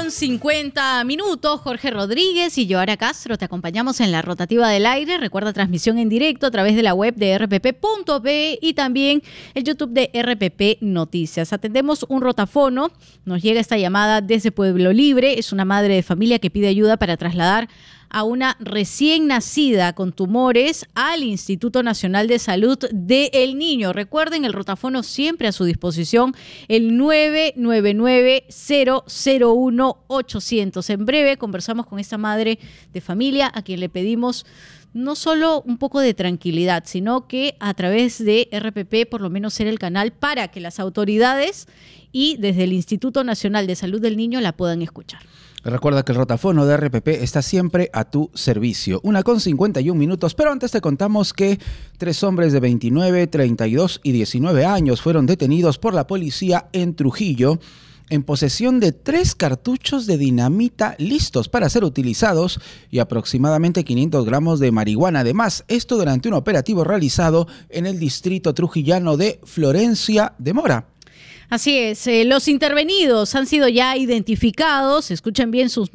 8:50. Jorge Rodríguez y Joara Castro te acompañamos en la rotativa del aire. Recuerda, transmisión en directo a través de la web de rpp.pe y también el YouTube de RPP Noticias. Atendemos un rotafono. Nos llega esta llamada desde Pueblo Libre. Es una madre de familia que pide ayuda para trasladar a una recién nacida con tumores al Instituto Nacional de Salud del Niño. Recuerden, el rotafono siempre a su disposición, el 999-001-800. En breve conversamos con esta madre de familia a quien le pedimos no solo un poco de tranquilidad, sino que a través de RPP por lo menos ser el canal para que las autoridades y desde el Instituto Nacional de Salud del Niño la puedan escuchar. Recuerda que el rotafono de RPP está siempre a tu servicio. 1:51, pero antes te contamos que 3 hombres de 29, 32 y 19 años fueron detenidos por la policía en Trujillo en posesión de 3 cartuchos de dinamita listos para ser utilizados y aproximadamente 500 gramos de marihuana. Además, esto durante un operativo realizado en el distrito trujillano de Florencia de Mora. Así es, los intervenidos han sido ya identificados. Escuchen bien sus